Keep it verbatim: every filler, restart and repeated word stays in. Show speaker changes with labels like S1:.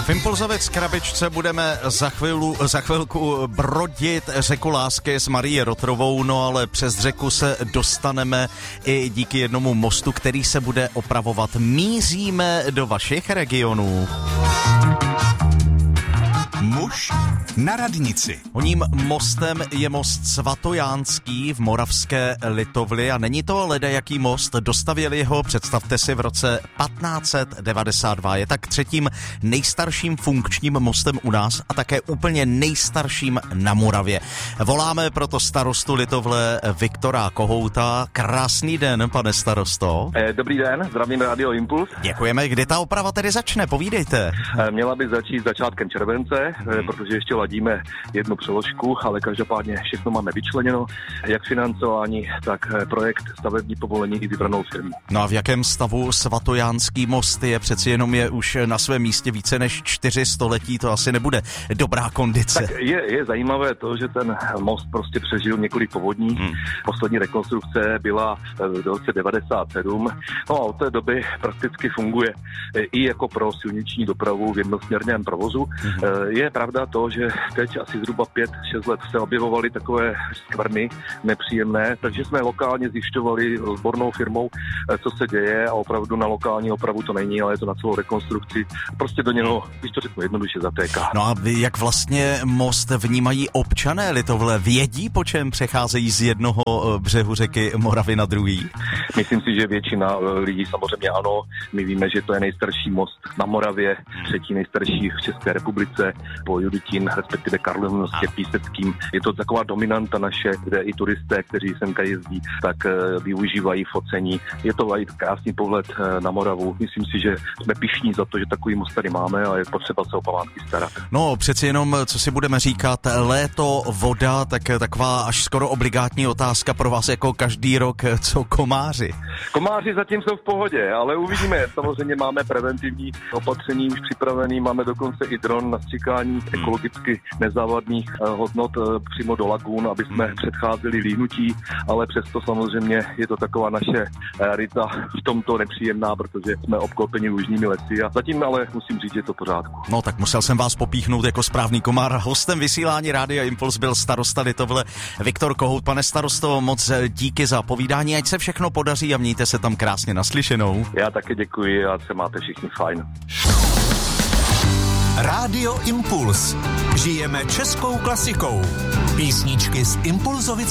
S1: V Impulzovec krabičce budeme za, chvílu, za chvilku brodit řeku lásky s Marií Rotrovou, no ale přes řeku se dostaneme i díky jednomu mostu, který se bude opravovat. Míříme do vašich regionů.
S2: Muž na radnici.
S1: Oním mostem je most Svatojánský v Moravské Litovli a není to ledajaký most, dostavěli ho, představte si, v roce patnáct set devadesát dva. Je tak třetím nejstarším funkčním mostem u nás a také úplně nejstarším na Moravě. Voláme proto starostu Litovle Viktora Kohouta. Krásný den, pane starosto.
S3: Dobrý den, zdravím Rádio Impuls.
S1: Děkujeme. Kdy ta oprava tedy začne? Povídejte.
S3: Měla by začít začátkem července, hmm. protože ještě ladíme jednu přeložku, ale každopádně všechno máme vyčleněno, jak financování, tak projekt, stavební povolení i vybranou firmu.
S1: No a v jakém stavu Svatojánský most je? Přeci jenom je už na svém místě více než čtyři století, to asi nebude dobrá kondice.
S3: Tak je, je zajímavé to, že ten most prostě přežil několik povodní. Hmm. Poslední rekonstrukce byla v roce devadesát sedm. No a od té doby prakticky funguje i jako pro silniční dopravu v jednosměrném provozu. Hmm. Je pravda to, že teď asi zhruba pět šest let se objevovaly takové skvrny nepříjemné, takže jsme lokálně zjišťovali s odbornou firmou, co se děje, a opravdu na lokální opravu to není, ale je to na celou rekonstrukci. Prostě do něho, když to řeknu jednoduše, zatéká.
S1: No a vy, jak vlastně most vnímají občané Litovle? Vědí, po čem přecházejí z jednoho břehu řeky Moravy na druhý?
S3: Myslím si, že většina lidí samozřejmě ano. My víme, že to je nejstarší most na Moravě, třetí nejstarší v České republice po Juditín, respektive Karlonovské Píseckým. Je to taková dominanta naše, kde i turisté, kteří semka jezdí, tak využívají focení. Je to i krásný pohled na Moravu. Myslím si, že jsme pyšní za to, že takový most tady máme a je potřeba se o památky starat.
S1: No, přeci jenom, co si budeme říkat, léto, voda, tak taková až skoro obligátní otázka pro vás jako každý rok, co komáři?
S3: Komáři zatím jsou v pohodě, ale uvidíme. Samozřejmě máme preventivní opatření už připravený, máme dokonce i dron na stříkání ekologicky nezávadných hodnot přímo do lagún, aby jsme předcházeli líhnutí, ale přesto samozřejmě je to taková naše rita v tomto nepříjemná, protože jsme obklopeni lužními lesy a zatím ale musím říct, že je to v pořádku.
S1: No tak musel jsem vás popíchnout jako správný komár. Hostem vysílání Rádia Impuls byl starosta Litovle Viktor Kohout. Pane starosto, moc díky za povídání, ať se všechno podaří a mějte se tam krásně naslyšenou.
S3: Já taky děkuji a se máte všichni fajn.
S2: Rádio Impuls. Žijeme českou klasikou. Písničky z Impulzovic